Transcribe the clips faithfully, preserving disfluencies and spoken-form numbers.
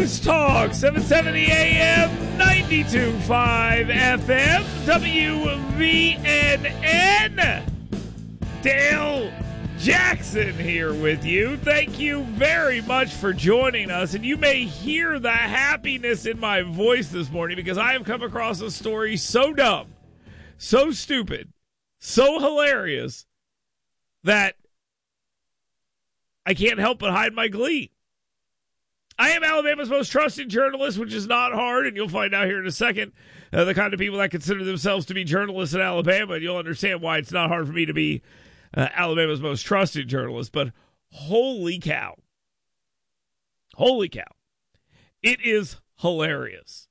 News Talk, seven seventy A M, ninety-two point five F M, W V N N. Dale Jackson here with you. Thank you very much for joining us. And you may hear the happiness in my voice this morning because I have come across a story so dumb, so stupid, so hilarious that I can't help but hide my glee. I am Alabama's most trusted journalist, which is not hard, and you'll find out here in a second uh, the kind of people that consider themselves to be journalists in Alabama, and you'll understand why it's not hard for me to be uh, Alabama's most trusted journalist. But holy cow. Holy cow. It is hilarious.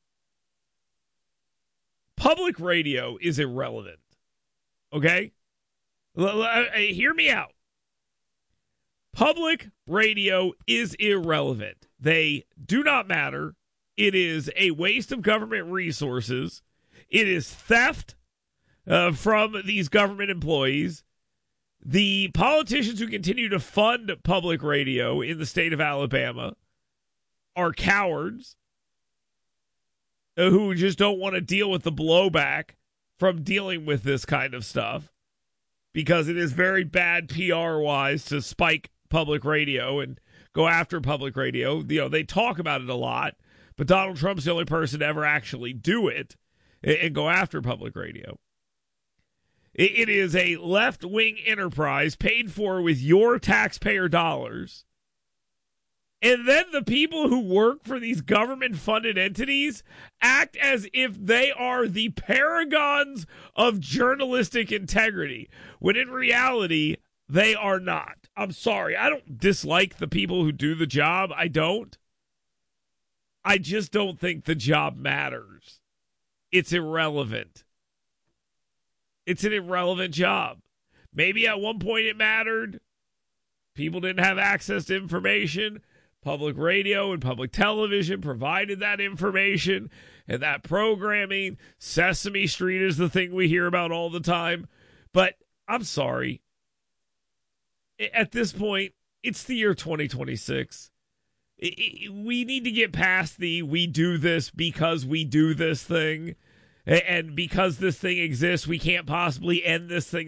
Public radio is irrelevant. Okay? L- l- hear me out. Public radio is irrelevant. They do not matter. It is a waste of government resources. It is theft uh, from these government employees. The politicians who continue to fund public radio in the state of Alabama are cowards uh, who just don't want to deal with the blowback from dealing with this kind of stuff because it is very bad P R-wise to spike public radio and go after public radio. You know, they talk about it a lot, but Donald Trump's the only person to ever actually do it and go after public radio. It is a left-wing enterprise paid for with your taxpayer dollars. And then the people who work for these government-funded entities act as if they are the paragons of journalistic integrity, when in reality, they are not. I'm sorry. I don't dislike the people who do the job. I don't. I just don't think the job matters. It's irrelevant. It's an irrelevant job. Maybe at one point it mattered. People didn't have access to information. Public radio and public television provided that information and that programming. Sesame Street is the thing we hear about all the time. But I'm sorry. At this point, it's the year twenty twenty-six. We need to get past the we do this because we do this thing. And because this thing exists, we can't possibly end this thing